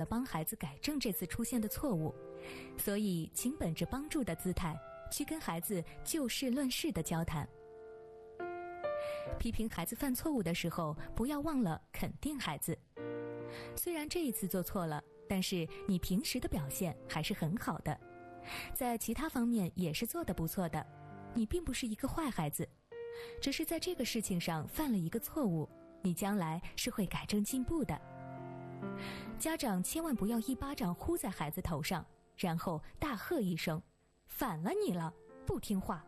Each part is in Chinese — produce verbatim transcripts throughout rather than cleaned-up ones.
帮孩子改正这次出现的错误，所以请本着帮助的姿态去跟孩子就事论事的交谈。批评孩子犯错误的时候，不要忘了肯定孩子。虽然这一次做错了，但是你平时的表现还是很好的，在其他方面也是做得不错的，你并不是一个坏孩子，只是在这个事情上犯了一个错误，你将来是会改正进步的。家长千万不要一巴掌呼在孩子头上，然后大喝一声，反了你了，不听话。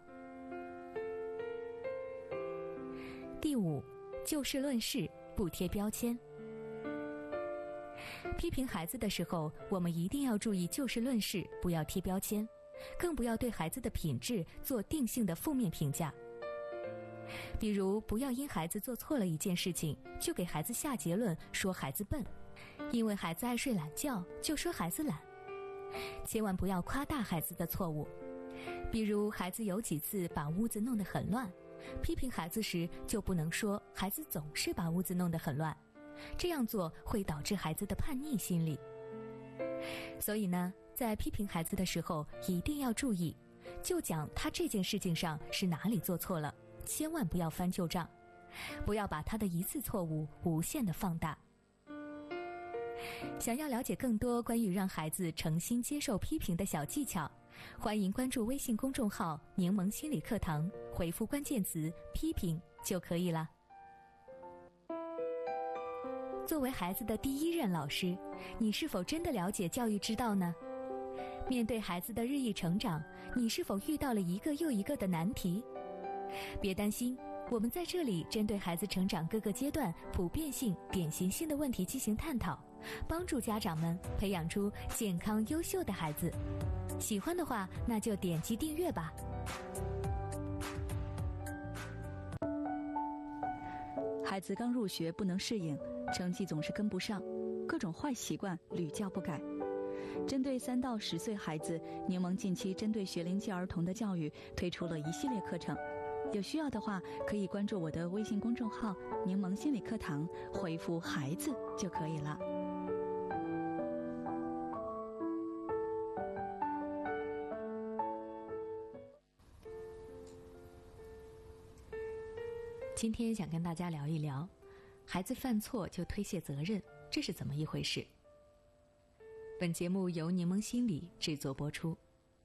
第五，就事论事，不贴标签。批评孩子的时候，我们一定要注意就事论事，不要贴标签，更不要对孩子的品质做定性的负面评价。比如，不要因孩子做错了一件事情，就给孩子下结论说孩子笨，因为孩子爱睡懒觉，就说孩子懒。千万不要夸大孩子的错误，比如孩子有几次把屋子弄得很乱，批评孩子时就不能说孩子总是把屋子弄得很乱，这样做会导致孩子的叛逆心理。所以呢，在批评孩子的时候一定要注意，就讲他这件事情上是哪里做错了，千万不要翻旧账，不要把他的一次错误无限的放大。想要了解更多关于让孩子诚心接受批评的小技巧，欢迎关注微信公众号柠檬心理课堂，回复关键词批评就可以了。作为孩子的第一任老师，你是否真的了解教育之道呢？面对孩子的日益成长，你是否遇到了一个又一个的难题？别担心，我们在这里针对孩子成长各个阶段普遍性、典型性的问题进行探讨，帮助家长们培养出健康优秀的孩子。喜欢的话，那就点击订阅吧。 孩子刚入学不能适应，成绩总是跟不上，各种坏习惯屡教不改。针对三到十岁孩子，柠檬近期针对学龄期儿童的教育推出了一系列课程，有需要的话可以关注我的微信公众号柠檬心理课堂，回复孩子就可以了。 今天想跟大家聊一聊，孩子犯错就推卸责任，这是怎么一回事？本节目由柠檬心理制作播出。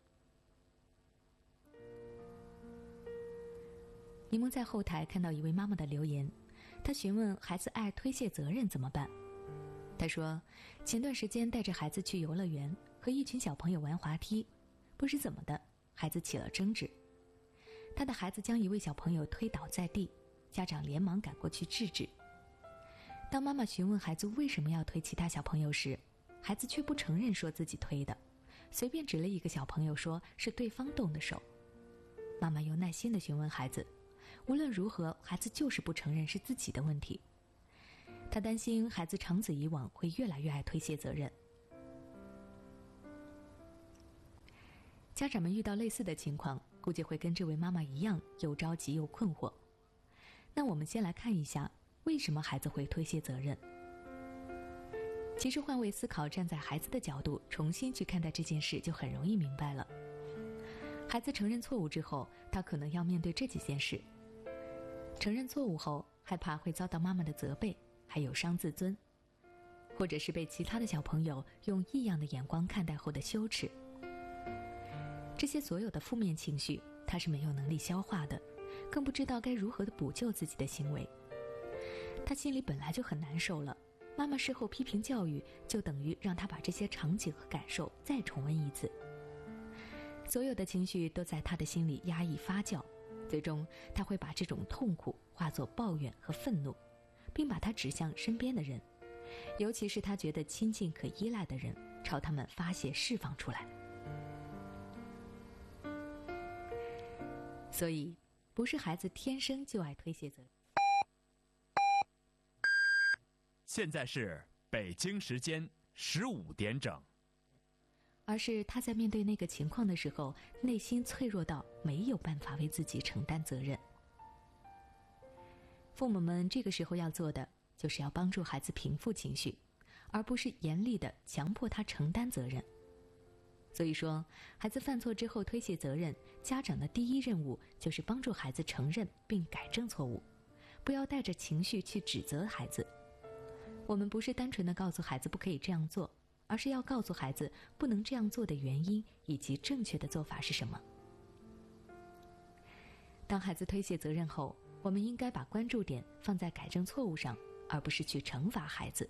柠檬在后台看到一位妈妈的留言，她询问孩子爱推卸责任怎么办。她说，前段时间带着孩子去游乐园，和一群小朋友玩滑梯，不知怎么的，孩子起了争执。他的孩子将一位小朋友推倒在地，家长连忙赶过去制止。当妈妈询问孩子为什么要推其他小朋友时，孩子却不承认说自己推的，随便指了一个小朋友说是对方动的手。妈妈又耐心地询问孩子，无论如何孩子就是不承认是自己的问题。她担心孩子长此以往会越来越爱推卸责任。家长们遇到类似的情况，估计会跟这位妈妈一样，又着急又困惑。那我们先来看一下，为什么孩子会推卸责任。其实换位思考，站在孩子的角度重新去看待这件事，就很容易明白了。孩子承认错误之后，他可能要面对这几件事。承认错误后，害怕会遭到妈妈的责备，还有伤自尊，或者是被其他的小朋友用异样的眼光看待后的羞耻。这些所有的负面情绪，他是没有能力消化的，更不知道该如何的补救自己的行为。他心里本来就很难受了，妈妈事后批评教育，就等于让他把这些场景和感受再重温一次。所有的情绪都在他的心里压抑发酵，最终他会把这种痛苦化作抱怨和愤怒，并把它指向身边的人，尤其是他觉得亲近可依赖的人，朝他们发泄释放出来。所以不是孩子天生就爱推卸责任。 现在是北京时间十五点整， 而是他在面对那个情况的时候，内心脆弱到没有办法为自己承担责任。父母们这个时候要做的，就是要帮助孩子平复情绪， 而不是严厉地强迫他承担责任。所以说，孩子犯错之后推卸责任，家长的第一任务就是帮助孩子承认并改正错误，不要带着情绪去指责孩子。我们不是单纯地告诉孩子不可以这样做，而是要告诉孩子不能这样做的原因以及正确的做法是什么。当孩子推卸责任后，我们应该把关注点放在改正错误上，而不是去惩罚孩子。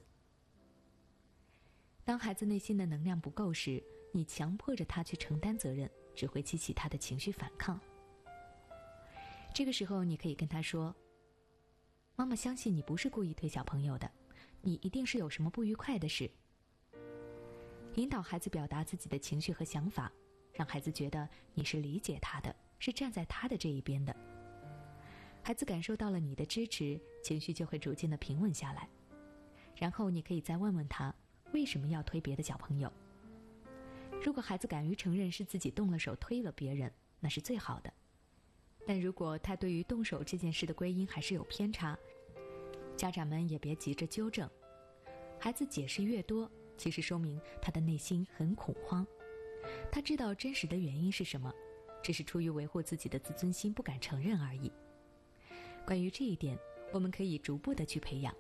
当孩子内心的能量不够时，你强迫着他去承担责任，只会激起他的情绪反抗。这个时候你可以跟他说，妈妈相信你不是故意推小朋友的，你一定是有什么不愉快的事。引导孩子表达自己的情绪和想法，让孩子觉得你是理解他的，是站在他的这一边的。孩子感受到了你的支持，情绪就会逐渐的平稳下来。然后你可以再问问他为什么要推别的小朋友。如果孩子敢于承认是自己动了手推了别人，那是最好的。但如果他对于动手这件事的归因还是有偏差，家长们也别急着纠正。孩子解释越多，其实说明他的内心很恐慌。他知道真实的原因是什么，只是出于维护自己的自尊心不敢承认而已。关于这一点，我们可以逐步的去培养。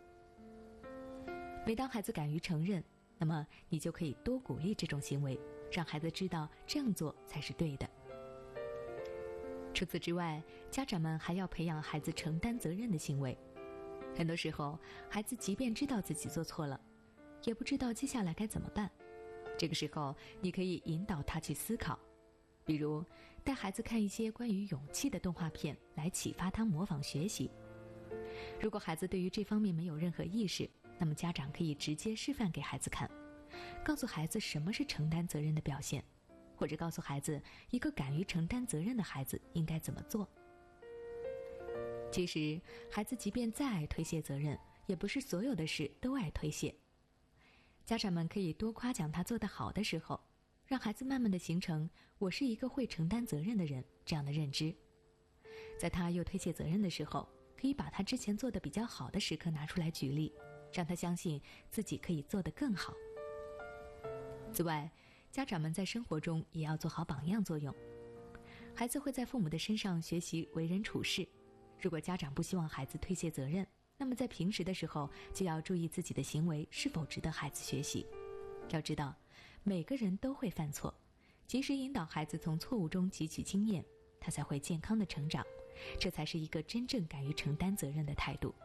每当孩子敢于承认，那么你就可以多鼓励这种行为，让孩子知道这样做才是对的。除此之外，家长们还要培养孩子承担责任的行为。很多时候，孩子即便知道自己做错了，也不知道接下来该怎么办。这个时候，你可以引导他去思考，比如带孩子看一些关于勇气的动画片，来启发他模仿学习。如果孩子对于这方面没有任何意识，那么家长可以直接示范给孩子看，告诉孩子什么是承担责任的表现，或者告诉孩子一个敢于承担责任的孩子应该怎么做。其实，孩子即便再爱推卸责任，也不是所有的事都爱推卸。家长们可以多夸奖他做得好的时候，让孩子慢慢地形成我是一个会承担责任的人这样的认知。在他又推卸责任的时候，可以把他之前做得比较好的时刻拿出来举例，让他相信自己可以做得更好。此外，家长们在生活中也要做好榜样作用。孩子会在父母的身上学习为人处事。如果家长不希望孩子推卸责任，那么在平时的时候就要注意自己的行为是否值得孩子学习。要知道，每个人都会犯错，及时引导孩子从错误中汲取经验，他才会健康的成长。这才是一个真正敢于承担责任的态度。